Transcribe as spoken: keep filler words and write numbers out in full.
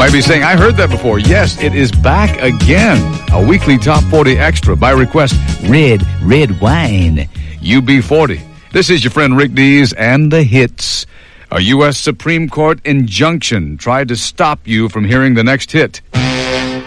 might be saying, I heard that before. Yes, it is back again. A weekly Top forty Extra by request. Red, red wine. U B forty. This is your friend Rick Dees and the hits. A U S Supreme Court injunction tried to stop you from hearing the next hit.